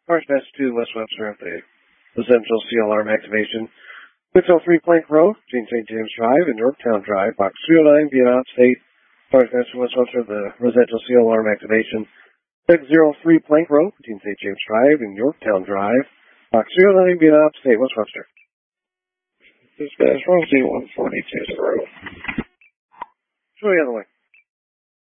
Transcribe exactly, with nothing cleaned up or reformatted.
Dispatch to West Webster at the Essential Seal Alarm Activation. six oh three Plank Road, between Saint James Drive and Yorktown Drive, Box three oh nine, Vietnam State. Dispatch to West Webster, the Residential Seal Alarm Activation. six oh three Plank Road, between Saint James Drive and Yorktown Drive, Box three oh nine, Vietnam State, West Webster. Dispatch, Rosie one forty-two zero. Show you the other way.